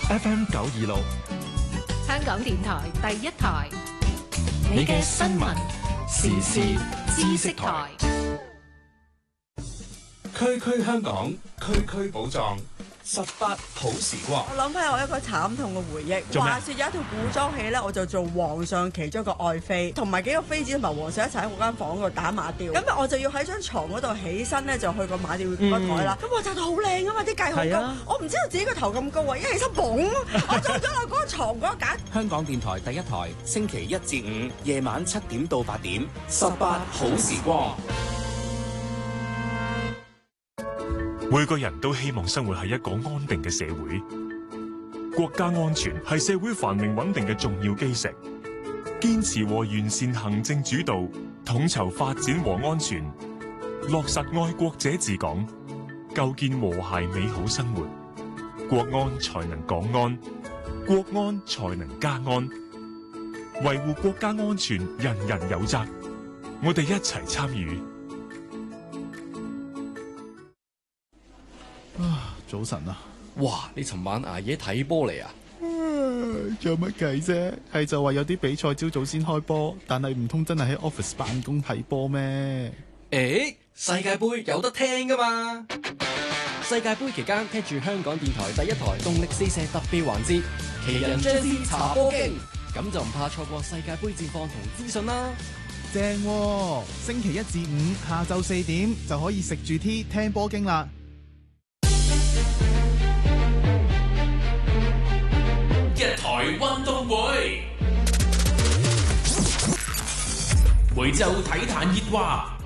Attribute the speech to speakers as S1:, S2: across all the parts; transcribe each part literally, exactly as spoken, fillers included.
S1: F M 九二六，
S2: 香港電台第一台，
S1: 你嘅新聞時事知識台，區區香港，區區寶藏。十八好時光，
S3: 我諗翻我一個慘痛嘅回憶。話說有一套古裝戲咧，我就做皇上其中一個愛妃，同埋幾個妃子同埋皇上一齊喺嗰間房嗰度打馬吊。咁啊，我就要喺張床嗰度起身咧，就去個馬吊嗰台啦。咁、嗯、我紮到好靚啊嘛，啲髻好高，啊、我唔知道自己個頭咁高啊！一起身，嘣，我撞咗落嗰個床嗰架。
S4: 香港電台第一台，星期一至五夜晚七點到八點，十八好時光。
S5: 每個人都希望生活喺一個安定嘅社會，國家安全係社會繁榮穩定嘅重要基石。堅持和完善行政主導，統籌發展和安全，落實愛國者治港，構建和諧美好生活，國安才能港安，國安才能家安。維護國家安全，人人有責，我哋一齊參與。
S6: 啊，早晨啊！
S7: 哇，你尋晚捱夜睇波嚟啊？
S6: 有乜計啫？係就話有啲比賽朝早先開波，但係唔通真係喺 office 辦公睇波咩？
S7: 誒，世界盃有得聽噶嘛？世界盃期間聽住香港電台第一台動力四射特別環節，奇人張師查波經，咁就唔怕錯過世界盃戰況同資訊啦。
S6: 正喎，星期一至五下晝四點就可以食住 tea 聽波經啦。
S8: 一台運動會，每週體壇熱話。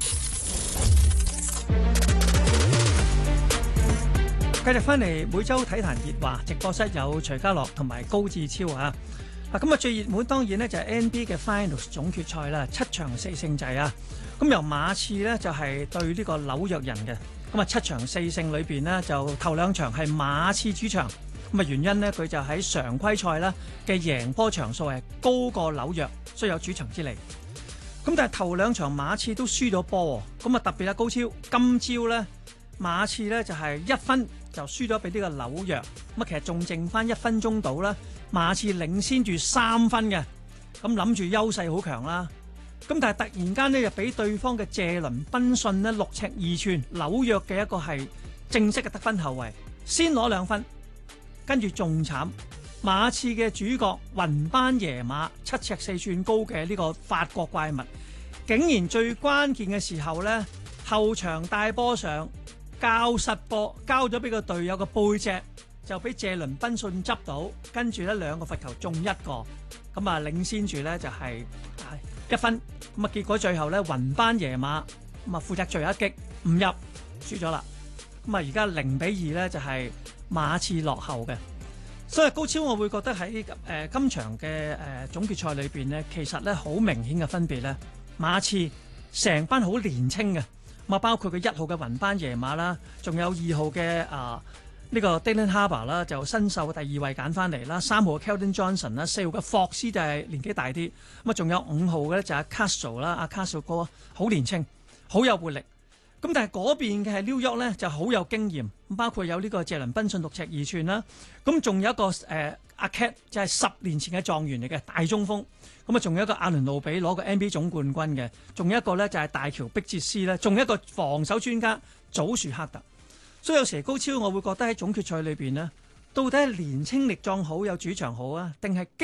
S9: 繼續翻嚟每週體壇熱話，直播室有徐家樂同埋高志超啊！嗱，咁啊最熱門當然咧就係 N B A 嘅 Finals 總決賽啦，七場四勝制啊！咁由馬刺咧就係對呢個紐約人嘅，咁啊七場四勝裏邊呢，就頭兩場係馬刺主場。咁啊原因呢，佢就喺常規賽啦嘅贏波場數係高過紐約，所以有主場之利。咁但係頭兩場馬刺都輸咗波喎，咁啊特別啊高超，今朝呢，馬刺呢就係一分就輸咗俾呢個紐約，咁啊其實仲剩翻一分鐘到啦，馬刺領先住三分嘅，咁諗住優勢好強啦。咁但係突然間呢，就俾對方嘅謝倫賓遜呢六尺二寸紐約嘅一個係正式嘅得分後衛先攞兩分。跟住仲慘，馬刺嘅主角雲班耶馬七尺四寸高嘅呢個法國怪物，竟然最關鍵嘅時候呢，後場帶波上交失波，交咗俾個隊友嘅背脊，就俾謝倫賓遜執到，跟住呢兩個罰球中一個，咁啊領先住呢就係一分，咁啊結果最後呢，雲班耶馬咁啊負責最後一擊唔入，輸咗啦，咁啊而家零比二呢就係、是。馬刺落後嘅，所以高超我會覺得喺誒、呃、今場嘅誒、呃、總決賽裏邊呢，其實咧好明顯嘅分別咧，馬刺成班好年青嘅，咁啊包括佢一號嘅雲班耶馬啦，仲有二號嘅啊呢個 Dylan Harper 啦，就新秀第二位揀翻嚟啦，三號嘅 Keldon Johnson 啦，四號嘅霍斯就係年紀大啲，咁啊仲有五號嘅咧就係 Castle 啦，阿 Castle 哥好年青，好有活力。咁但係嗰邊嘅係 New York 咧就好有經驗，咁包括有呢個謝倫賓遜六尺二寸啦，咁仲有一個誒阿 Cat 就係十年前嘅狀元嚟嘅大中鋒，咁啊仲有一個阿倫路比攞過 N B A 總冠軍嘅，仲有一個咧就係大喬碧捷斯咧，仲有一個防守專家祖樹克特，所以有時高超我會覺得喺總決賽裏邊呢，到底係年青力壯好有主場好啊，定係